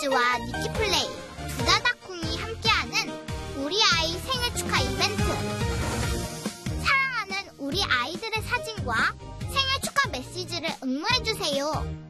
메시지와 니키플레이, 두다다콩이 함께하는 우리 아이 생일 축하 이벤트. 사랑하는 우리 아이들의 사진과 생일 축하 메시지를 응모해주세요.